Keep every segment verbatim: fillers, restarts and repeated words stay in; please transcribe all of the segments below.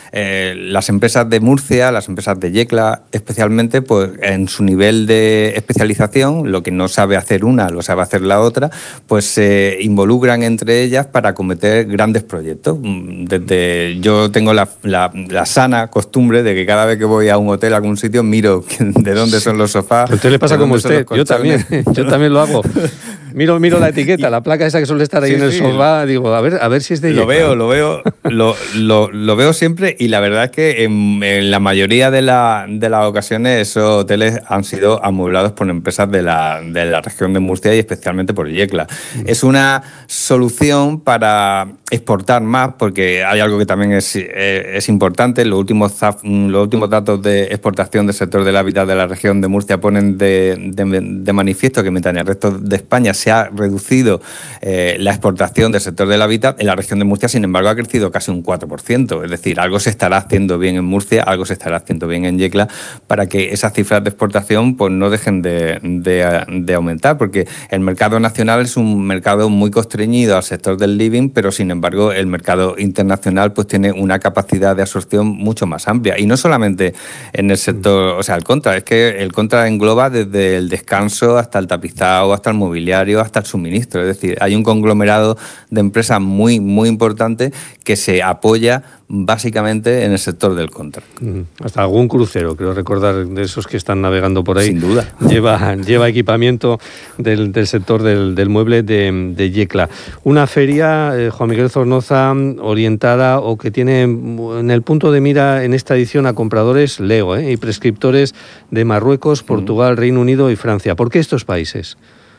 eh, las empresas de Murcia, las empresas de Yecla especialmente, pues en su nivel de especialización, lo que no sabe hacer una, lo sabe hacer la otra, pues se eh, involucran entre ellas para acometer grandes proyectos. Desde, yo tengo la, la, la sana costumbre de que cada vez que voy a un hotel, a algún sitio, miro de dónde son los sofás. A usted le pasa como usted, yo también, yo también lo hago. Miro, miro la etiqueta, la placa esa que suele estar ahí sí, en el sí. sofá, digo, a ver, a ver si es de Lo Yecla. veo, lo veo, lo, lo, lo veo siempre, y la verdad es que en, en la mayoría de, la, de las ocasiones esos hoteles han sido amueblados por empresas de la, de la región de Murcia y especialmente por Yecla. Mm. Es una solución para exportar más, porque hay algo que también es, es importante. Los últimos, los últimos datos de exportación del sector del hábitat de la región de Murcia ponen de, de, de manifiesto que mientras en el resto de España se ha reducido eh, la exportación del sector del hábitat, en la región de Murcia, sin embargo, ha crecido casi un cuatro por ciento. Es decir, algo se estará haciendo bien en Murcia, algo se estará haciendo bien en Yecla, para que esas cifras de exportación pues no dejen de, de, de aumentar, porque el mercado nacional es un mercado muy constreñido al sector del living, pero sin embargo el mercado internacional pues tiene una capacidad de absorción mucho más amplia. Y no solamente en el sector, o sea, el contra, es que el contra engloba desde el descanso hasta el tapizado, hasta el mobiliario, hasta el suministro. Es decir, hay un conglomerado de empresas muy, muy importante que se apoya básicamente en el sector del contra. Hasta algún crucero, creo recordar, de esos que están navegando por ahí. Sin duda. Lleva, lleva equipamiento del, del sector del, del mueble de, de Yecla. Una feria, eh, Juan Miguel Zornoza, orientada o que tiene en el punto de mira en esta edición a compradores Leo eh, y prescriptores de Marruecos, Portugal, mm. Reino Unido y Francia. ¿Por qué estos países?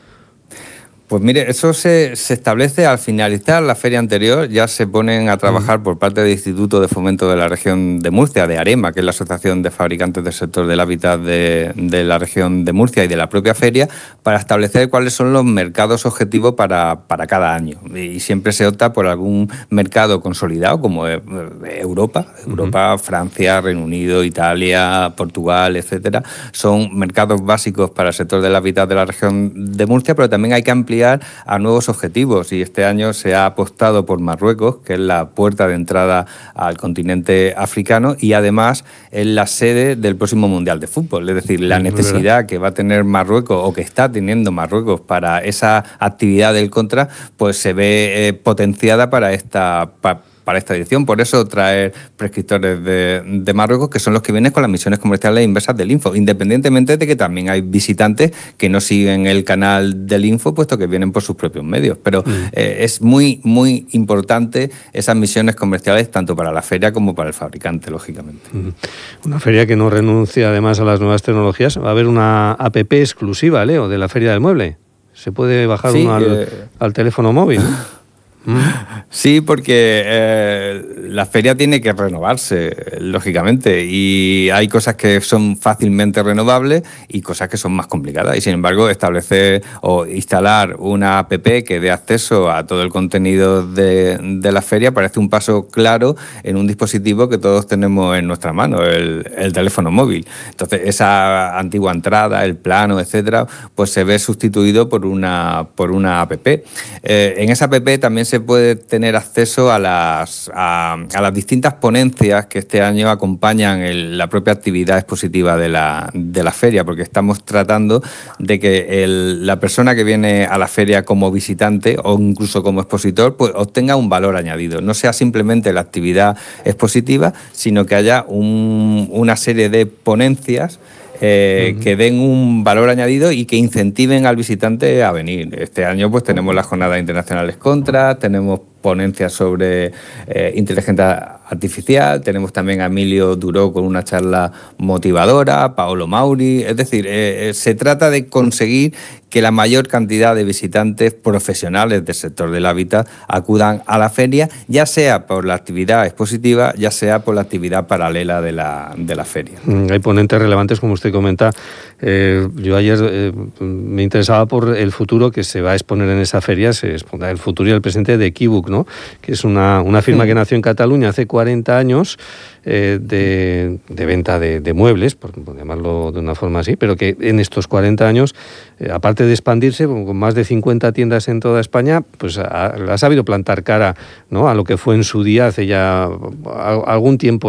Pues mire, eso se, se establece al finalizar la feria anterior. Ya se ponen a trabajar por parte del Instituto de Fomento de la Región de Murcia, de AREMA, que es la Asociación de Fabricantes del Sector del Hábitat de, de la Región de Murcia, y de la propia feria, para establecer cuáles son los mercados objetivos para, para cada año. Y siempre se opta por algún mercado consolidado, como Europa, Europa, uh-huh. Francia, Reino Unido, Italia, Portugal, etcétera. Son mercados básicos para el sector del hábitat de la Región de Murcia, pero también hay que ampliar a nuevos objetivos, y este año se ha apostado por Marruecos, que es la puerta de entrada al continente africano, y además es la sede del próximo Mundial de Fútbol. Es decir, la necesidad que va a tener Marruecos, o que está teniendo Marruecos, para esa actividad del contra, pues se ve eh, potenciada para esta pa, para esta edición. Por eso traer prescriptores de, de Marruecos, que son los que vienen con las misiones comerciales inversas del Info, independientemente de que también hay visitantes que no siguen el canal del Info, puesto que vienen por sus propios medios. Pero mm. eh, es muy, muy importante esas misiones comerciales, tanto para la feria como para el fabricante, lógicamente. Mm. Una feria que no renuncia además a las nuevas tecnologías. Va a haber una app exclusiva, Leo, de la Feria del Mueble. Se puede bajar sí, uno al, eh... al teléfono móvil. Sí, porque eh, la feria tiene que renovarse, lógicamente, y hay cosas que son fácilmente renovables y cosas que son más complicadas, y sin embargo establecer o instalar una app que dé acceso a todo el contenido de, de la feria parece un paso claro en un dispositivo que todos tenemos en nuestra mano, el, el teléfono móvil. Entonces esa antigua entrada, el plano, etcétera, pues se ve sustituido por una, por una app. Eh, en esa app también se puede tener acceso a las, a, a las distintas ponencias que este año acompañan el, la propia actividad expositiva de la, de la feria, porque estamos tratando de que el, la persona que viene a la feria como visitante o incluso como expositor pues obtenga un valor añadido. No sea simplemente la actividad expositiva, sino que haya un, una serie de ponencias Eh, uh-huh. que den un valor añadido y que incentiven al visitante a venir. Este año pues tenemos las jornadas internacionales contra, tenemos ponencias sobre eh, inteligencia artificial, tenemos también a Emilio Duró con una charla motivadora, Paolo Mauri, es decir, eh, eh, se trata de conseguir que la mayor cantidad de visitantes profesionales del sector del hábitat acudan a la feria, ya sea por la actividad expositiva, ya sea por la actividad paralela de la, de la feria. Hay ponentes relevantes, como usted comenta. Eh, yo ayer eh, me interesaba por el futuro que se va a exponer en esa feria, se expondrá el futuro y el presente de Equibook, ¿no? Que es una, una firma sí. que nació en Cataluña hace cuarenta años, eh, de, de venta de, de muebles, por, por llamarlo de una forma así, pero que en estos cuarenta años, eh, aparte de expandirse con más de cincuenta tiendas en toda España, pues ha, ha sabido plantar cara, ¿no?, a lo que fue en su día, hace ya algún tiempo